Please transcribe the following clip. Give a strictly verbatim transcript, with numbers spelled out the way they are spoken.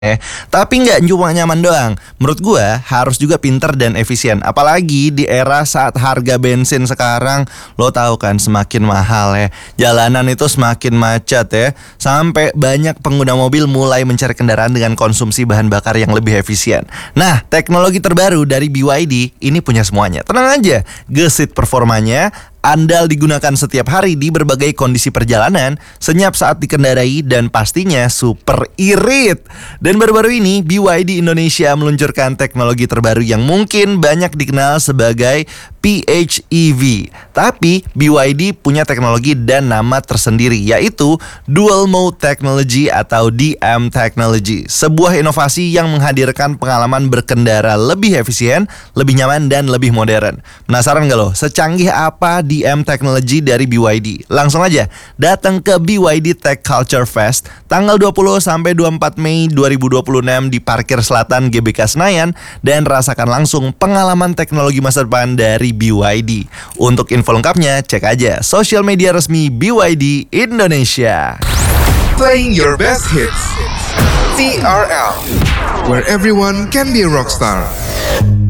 Eh, tapi nggak cuma nyaman doang. Menurut gua harus juga pinter dan efisien. Apalagi di era saat harga bensin sekarang, lo tahu kan, semakin mahal ya. Jalanan itu semakin macet ya. Sampai banyak pengguna mobil mulai mencari kendaraan dengan konsumsi bahan bakar yang lebih efisien. Nah, teknologi terbaru dari B Y D ini punya semuanya. Tenang aja, gesit performanya, andal digunakan setiap hari di berbagai kondisi perjalanan, senyap saat dikendarai, dan pastinya super irit. Dan baru-baru ini B Y D Indonesia meluncurkan teknologi terbaru yang mungkin banyak dikenal sebagai P H E V. Tapi B Y D punya teknologi dan nama tersendiri, yaitu Dual Mode Technology atau D M Technology. Sebuah inovasi yang menghadirkan pengalaman berkendara lebih efisien, lebih nyaman, dan lebih modern. Penasaran gak lo? Secanggih apa D M Technology dari B Y D? Langsung aja datang ke B Y D Tech Culture Fest tanggal dua puluh sampai dua puluh empat Mei dua ribu dua puluh enam di Parkir Selatan G B K Senayan dan rasakan langsung pengalaman teknologi masa depan dari B Y D. Untuk info lengkapnya cek aja sosial media resmi B Y D Indonesia. Playing your best hits. T R L, where everyone can be a rockstar.